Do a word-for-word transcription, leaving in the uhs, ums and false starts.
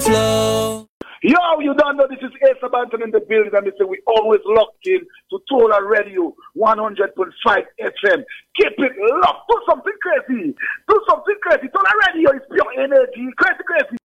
flow. Yo, you don't know this is Asa Banton in the building, and they say we always locked in to Tola Radio one hundred point five F M. Keep it locked. Do something crazy. Do something crazy. Tola Radio is pure energy. Crazy, crazy.